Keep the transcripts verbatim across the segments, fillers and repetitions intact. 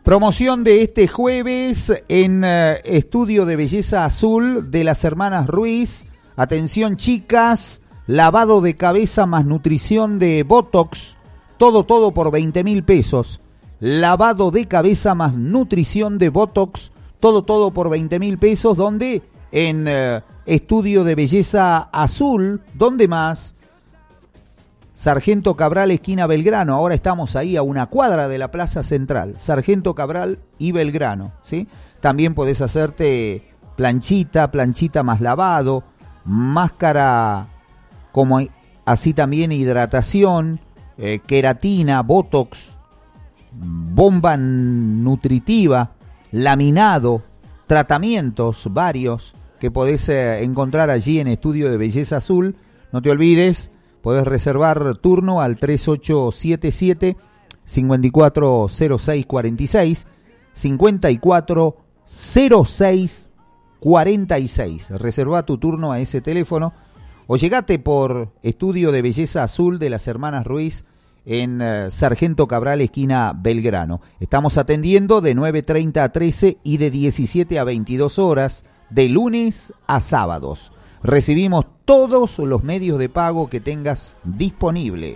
Promoción de este jueves en uh, Estudio de Belleza Azul de las hermanas Ruiz. Atención chicas, lavado de cabeza más nutrición de Botox. Todo, todo por veinte mil pesos. Lavado de cabeza más nutrición de Botox. Todo, todo por veinte mil pesos. ¿Dónde? En uh, Estudio de Belleza Azul. ¿Dónde más? Sargento Cabral, esquina Belgrano. Ahora estamos ahí a una cuadra de la Plaza Central. Sargento Cabral y Belgrano, ¿sí? También podés hacerte planchita, planchita más lavado, máscara, como así también hidratación, eh, queratina, botox, bomba nutritiva, laminado, tratamientos varios que podés eh, encontrar allí en Estudio de Belleza Azul. No te olvides. Podés reservar turno al tres ocho siete siete, cinco cuatro cero seis cuatro seis, cinco cuatro cero seis cuatro seis. Reserva tu turno a ese teléfono o llegate por Estudio de Belleza Azul de las hermanas Ruiz en uh, Sargento Cabral, esquina Belgrano. Estamos atendiendo de nueve treinta a trece y de diecisiete a veintidós horas, de lunes a sábados. Recibimos todos los medios de pago que tengas disponible.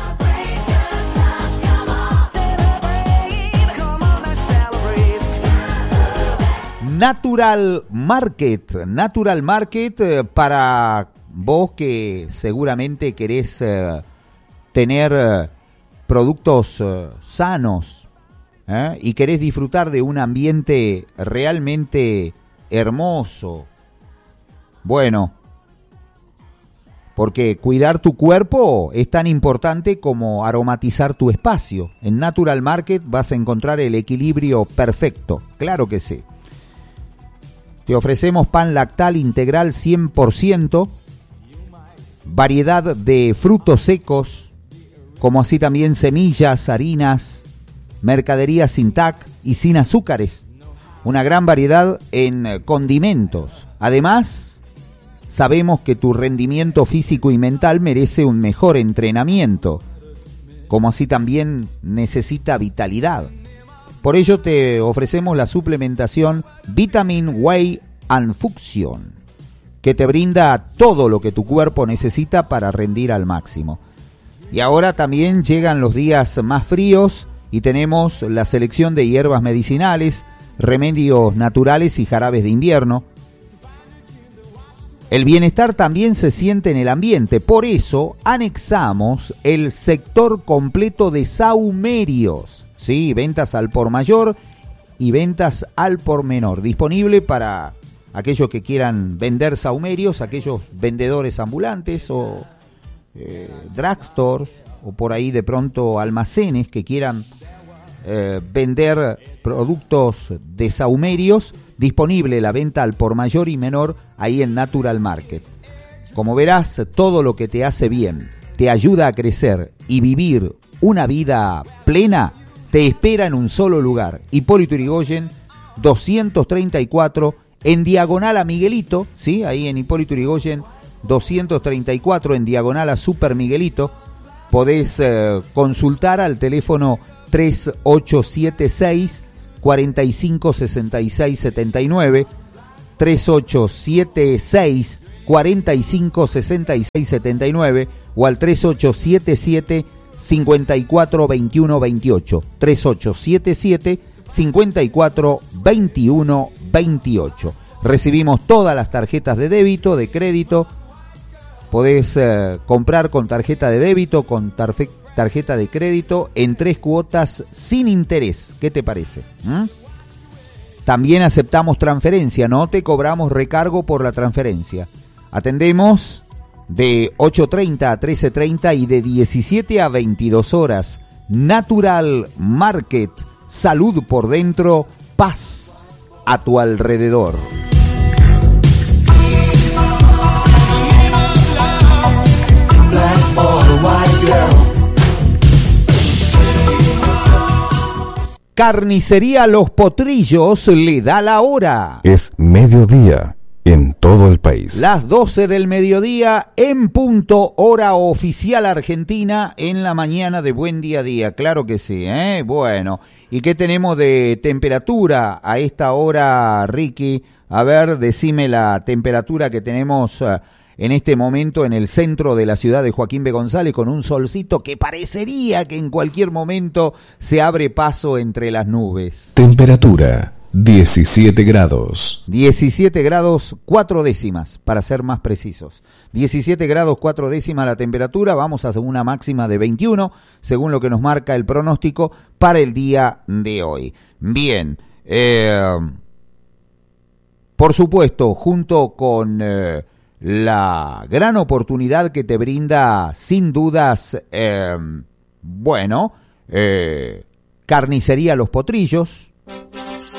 Natural Market. Natural Market eh, para vos que seguramente querés eh, tener eh, productos eh, sanos eh, y querés disfrutar de un ambiente realmente hermoso. Bueno, porque cuidar tu cuerpo es tan importante como aromatizar tu espacio. En Natural Market vas a encontrar el equilibrio perfecto, claro que sí. Te ofrecemos pan lactal integral cien por ciento, variedad de frutos secos, como así también semillas, harinas, mercadería sin T A C y sin azúcares. Una gran variedad en condimentos. Además, sabemos que tu rendimiento físico y mental merece un mejor entrenamiento, como así también necesita vitalidad. Por ello te ofrecemos la suplementación Vitamin Whey and Fusion, que te brinda todo lo que tu cuerpo necesita para rendir al máximo. Y ahora también llegan los días más fríos y tenemos la selección de hierbas medicinales, remedios naturales y jarabes de invierno. El bienestar también se siente en el ambiente, por eso anexamos el sector completo de saumerios, ¿sí? Ventas al por mayor y ventas al por menor, disponible para aquellos que quieran vender saumerios, aquellos vendedores ambulantes o eh, drugstores o por ahí de pronto almacenes que quieran eh, vender productos de saumerios. Disponible la venta al por mayor y menor ahí en Natural Market. Como verás, todo lo que te hace bien, te ayuda a crecer y vivir una vida plena, te espera en un solo lugar. Hipólito Yrigoyen, doscientos treinta y cuatro, en diagonal a Miguelito, ¿sí? Ahí en Hipólito Yrigoyen, doscientos treinta y cuatro, en diagonal a Super Miguelito. Podés eh, consultar al teléfono tres ocho siete seis, cuarenta y cinco sesenta y seis setenta y nueve, tres ocho siete seis, cuarenta y cinco sesenta y seis setenta y nueve o al tres ocho siete siete, cincuenta y cuatro veintiuno veintiocho, tres ocho siete siete, cincuenta y cuatro veintiuno veintiocho. Recibimos todas las tarjetas de débito, de crédito. Podés eh, comprar con tarjeta de débito, con tarfe- tarjeta de crédito en tres cuotas sin interés. ¿Qué te parece? ¿Mm? También aceptamos transferencia, no te cobramos recargo por la transferencia. Atendemos de ocho treinta a trece treinta y de diecisiete a veintidós horas. Natural Market, salud por dentro, paz a tu alrededor. Carnicería Los Potrillos le da la hora. Es mediodía en todo el país. Las doce del mediodía en punto, hora oficial argentina, en la mañana de Buen Día a Día. Claro que sí, ¿eh? Bueno, ¿y qué tenemos de temperatura a esta hora, Ricky? A ver, decime la temperatura que tenemos uh, en este momento en el centro de la ciudad de Joaquín B. González, con un solcito que parecería que en cualquier momento se abre paso entre las nubes. Temperatura diecisiete grados. diecisiete grados cuatro décimas, para ser más precisos. diecisiete grados cuatro décimas la temperatura, vamos a una máxima de veintiuno, según lo que nos marca el pronóstico para el día de hoy. Bien, eh, por supuesto, junto con eh, la gran oportunidad que te brinda, sin dudas, eh, bueno, eh, Carnicería Los Potrillos,